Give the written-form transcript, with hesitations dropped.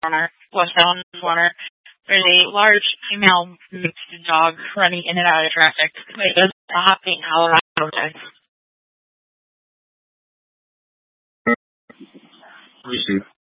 Warner, West Allen Warner. There's a large female mixed dog running in and out of traffic. It is hopping all around. We see.